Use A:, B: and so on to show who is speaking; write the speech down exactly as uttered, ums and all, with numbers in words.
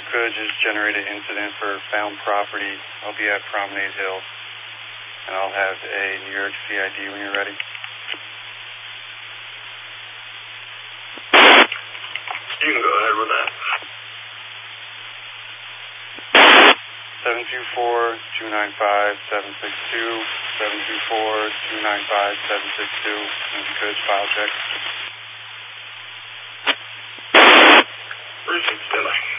A: could just generate an incident for found property. I'll be at Promenade Hill, and I'll have a New York C I D when you're ready.
B: You can go ahead with that.
A: seven two four, two nine five, seven six two, seven two four, two nine five, seven six two, and if you could, file check.
B: Precinct, stand by.